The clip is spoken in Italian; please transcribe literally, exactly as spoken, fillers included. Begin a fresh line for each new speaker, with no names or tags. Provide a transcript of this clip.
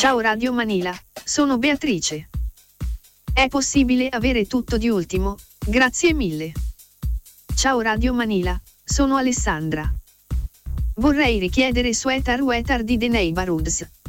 Ciao Radio Manila, sono Beatrice. È possibile avere tutto di ultimo? Grazie mille. Ciao Radio Manila, sono Alessandra. Vorrei richiedere Sweater Weather di The Neighborhoods.